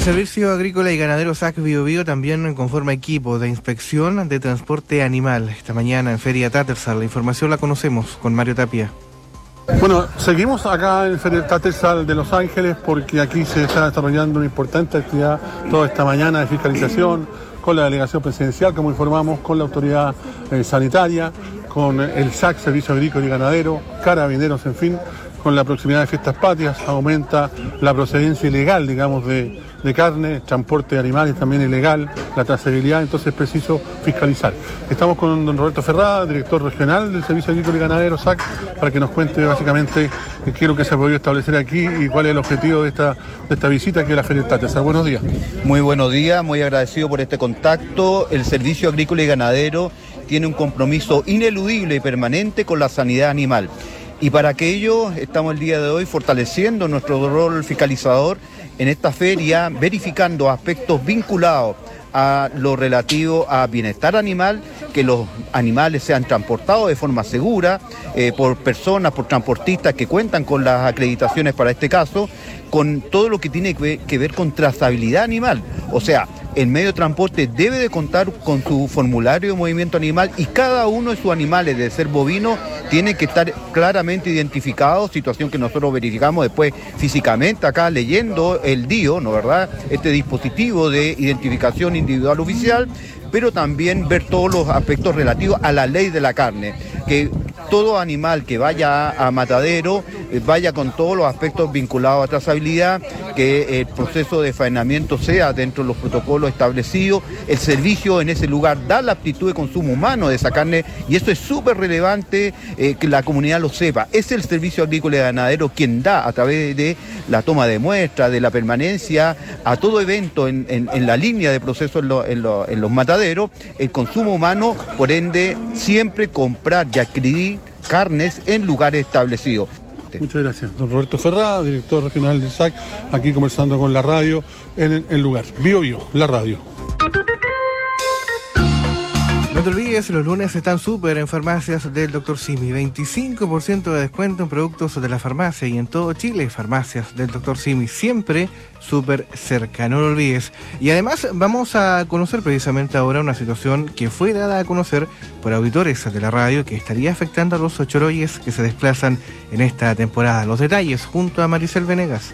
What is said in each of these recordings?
Servicio Agrícola y Ganadero SAC Biobío también conforma equipo de inspección de transporte animal. Esta mañana en Feria Tattersall. La información la conocemos con Mario Tapia. Bueno, seguimos acá en Feria Tattersall de Los Ángeles porque aquí se está desarrollando una importante actividad toda esta mañana de fiscalización con la delegación presidencial, como informamos, con la autoridad sanitaria, con el SAC, Servicio Agrícola y Ganadero, Carabineros, en fin. Con la proximidad de fiestas patrias aumenta la procedencia ilegal, digamos, de carne, transporte de animales también ilegal, la trazabilidad, entonces es preciso fiscalizar. Estamos con don Roberto Ferrada, director regional del Servicio Agrícola y Ganadero SAC, para que nos cuente básicamente qué es lo que se ha podido establecer aquí y cuál es el objetivo de esta visita aquí a la Feria Tattersall. Buenos días. Muy buenos días, muy agradecido por este contacto. El Servicio Agrícola y Ganadero tiene un compromiso ineludible y permanente con la sanidad animal. Y para aquello estamos el día de hoy fortaleciendo nuestro rol fiscalizador en esta feria, verificando aspectos vinculados a lo relativo a bienestar animal, que los animales sean transportados de forma segura por personas, por transportistas que cuentan con las acreditaciones para este caso, con todo lo que tiene que ver con trazabilidad animal. O sea, el medio de transporte debe de contar con su formulario de movimiento animal y cada uno de sus animales, de ser bovino, tiene que estar claramente identificado, situación que nosotros verificamos después físicamente acá leyendo el DIO, ¿no verdad? Este dispositivo de identificación individual oficial, pero también ver todos los aspectos relativos a la ley de la carne, que todo animal que vaya a matadero vaya con todos los aspectos vinculados a trazabilidad, que el proceso de faenamiento sea dentro de los protocolos establecidos. El servicio en ese lugar da la aptitud de consumo humano de esa carne y eso es súper relevante que la comunidad lo sepa. Es el Servicio Agrícola y Ganadero quien da a través de la toma de muestras, de la permanencia, a todo evento en la línea de proceso en los mataderos, el consumo humano, por ende, siempre comprar y adquirir carnes en lugares establecidos. Muchas gracias. Don Roberto Ferrada, director regional del SAC, aquí conversando con la radio en el lugar. Biobío, la radio. No te olvides, los lunes están súper en farmacias del Dr. Simi. 25% de descuento en productos de la farmacia y en todo Chile. Farmacias del Dr. Simi, siempre súper cerca, no lo olvides. Y además vamos a conocer precisamente ahora una situación que fue dada a conocer por auditores de la radio que estaría afectando a los choroyes que se desplazan en esta temporada. Los detalles junto a Maricel Venegas.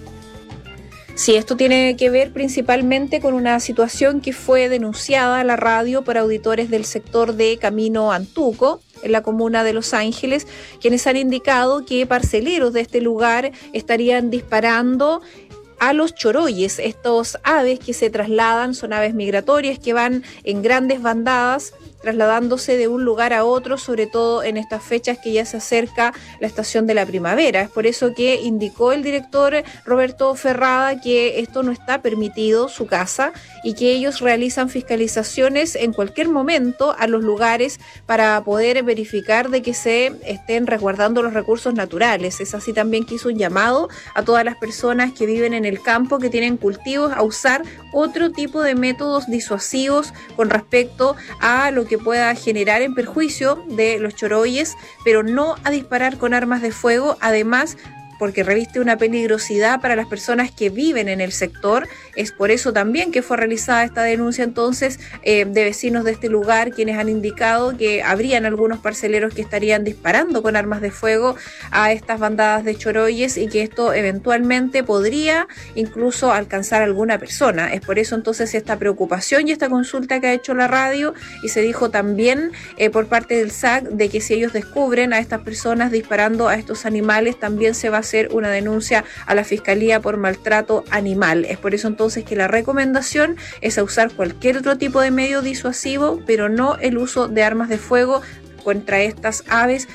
Sí, esto tiene que ver principalmente con una situación que fue denunciada a la radio por auditores del sector de Camino Antuco, en la comuna de Los Ángeles, quienes han indicado que parceleros de este lugar estarían disparando a los choroyes. Estos aves que se trasladan son aves migratorias que van en grandes bandadas, trasladándose de un lugar a otro, sobre todo en estas fechas que ya se acerca la estación de la primavera. Es por eso que indicó el director Roberto Ferrada que esto no está permitido, su casa, y que ellos realizan fiscalizaciones en cualquier momento a los lugares para poder verificar de que se estén resguardando los recursos naturales. Es así también que hizo un llamado a todas las personas que viven en el campo, que tienen cultivos, a usar otro tipo de métodos disuasivos con respecto a lo que pueda generar en perjuicio de los choroyes, pero no a disparar con armas de fuego, además porque reviste una peligrosidad para las personas que viven en el sector. Es por eso también que fue realizada esta denuncia entonces de vecinos de este lugar, quienes han indicado que habrían algunos parceleros que estarían disparando con armas de fuego a estas bandadas de choroyes y que esto eventualmente podría incluso alcanzar a alguna persona. Es por eso entonces esta preocupación y esta consulta que ha hecho la radio, y se dijo también por parte del SAC de que si ellos descubren a estas personas disparando a estos animales, también se va a hacer una denuncia a la Fiscalía por maltrato animal. Es por eso entonces que la recomendación es a usar cualquier otro tipo de medio disuasivo, pero no el uso de armas de fuego contra estas aves